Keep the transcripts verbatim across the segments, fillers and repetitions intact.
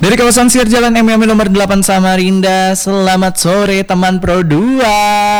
Dari kawasan Siar Jalan M M nomor delapan Samarinda. Selamat sore teman Pro dua.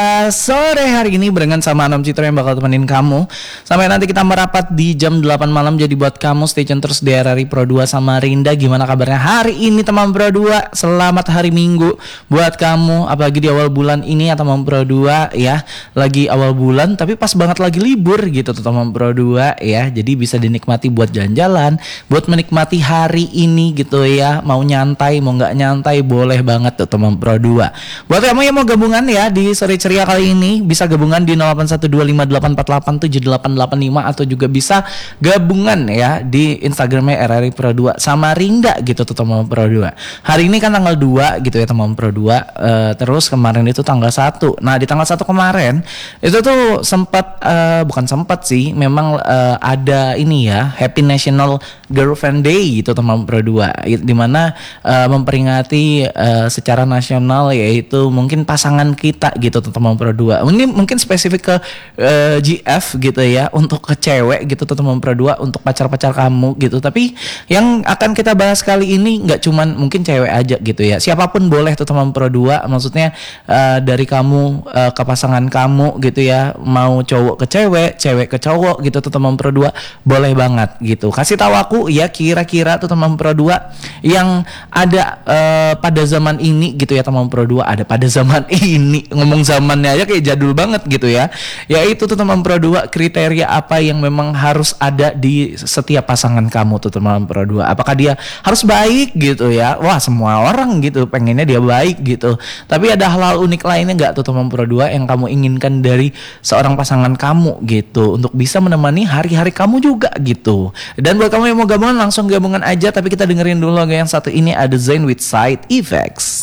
Sore hari ini barengan sama Anom Citra yang bakal temenin kamu sampai nanti kita merapat di jam delapan malam. Jadi buat kamu stay tune terus di R R I Pro dua Samarinda. Gimana kabarnya hari ini teman Pro dua? Selamat hari Minggu buat kamu, apalagi di awal bulan ini ya teman Pro dua ya. Lagi awal bulan tapi pas banget lagi libur gitu tuh teman Pro dua ya. Jadi bisa dinikmati buat jalan-jalan, buat menikmati hari ini gitu ya. Mau nyantai, mau nggak nyantai, boleh banget tuh teman Pro dua. Buat kamu yang mau gabungan ya di sore ceria kali ini, bisa gabungan di nol delapan satu dua lima delapan empat delapan tujuh delapan delapan lima atau juga bisa gabungan ya di Instagramnya R R I Pro dua Samarinda gitu tuh teman Pro dua. Hari ini kan tanggal dua gitu ya teman Pro dua. Uh, terus kemarin itu tanggal satu. Nah di tanggal satu kemarin itu tuh sempat uh, bukan sempat sih, memang uh, ada ini ya, Happy National Girlfriend Day gitu teman Pro dua, di mana uh, memperingati uh, secara nasional yaitu mungkin pasangan kita gitu teman Pro dua. Ini mungkin spesifik ke uh, G F gitu ya, untuk ke cewek gitu teman Pro dua, untuk pacar-pacar kamu gitu. Tapi yang akan kita bahas kali ini nggak cuman mungkin cewek aja gitu ya, siapapun boleh tuh teman Pro dua. Maksudnya uh, dari kamu uh, ke pasangan kamu gitu ya, mau cowok ke cewek, cewek ke cowok gitu tuh teman Pro dua, boleh banget gitu. Kasih tahu aku ya kira-kira tuh teman Pro dua yang ada uh, pada zaman ini gitu ya teman Pro dua, ada pada zaman ini, ngomong zamannya aja kayak jadul banget gitu ya. Yaitu tuh teman Pro dua, kriteria apa yang memang harus ada di setiap pasangan kamu tuh teman Pro dua. Apakah dia harus baik gitu ya? Wah, semua orang gitu pengennya dia baik gitu. Tapi ada hal-hal unik lainnya nggak tuh teman Pro dua yang kamu inginkan dari seorang pasangan kamu gitu, untuk bisa menemani hari-hari kamu juga gitu. Dan buat kamu yang mau gabungan, langsung gabungan aja. Tapi kita dengerin dulu lagu yang satu ini, ada Zayn with Side Effects.